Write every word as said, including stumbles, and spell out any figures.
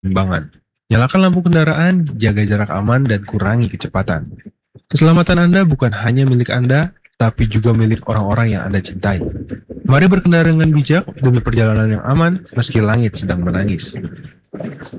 Timbangan. Nyalakan lampu kendaraan, jaga jarak aman, dan kurangi kecepatan. Keselamatan Anda bukan hanya milik Anda, tapi juga milik orang-orang yang Anda cintai. Mari berkendara dengan bijak demi perjalanan yang aman meski langit sedang menangis.